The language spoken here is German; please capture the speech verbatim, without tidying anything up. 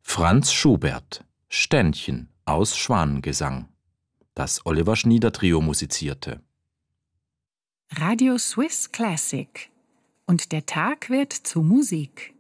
Franz Schubert, Ständchen aus Schwanengesang, das Oliver Schnieder Trio musizierte. Radio Swiss Classic. Und der Tag wird zu Musik.